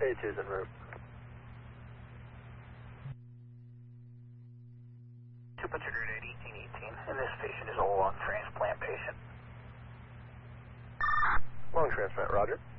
22's en route. 2 Patrol at 1818, and this patient is a lung transplant patient. Lung transplant, roger.